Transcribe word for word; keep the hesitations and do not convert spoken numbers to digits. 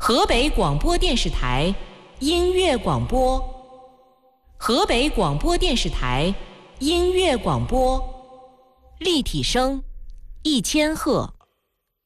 河北广播电视台音乐广播，河北广播电视台音乐广播，立体声一千赫。